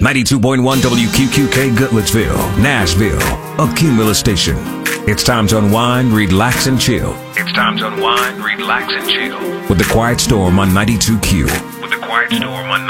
92.1 WQQK Goodlettsville, Nashville, a Cumulus station. It's time to unwind, relax, and chill. It's time to unwind, relax, and chill. With The Quiet Storm on 92Q. With The Quiet Storm on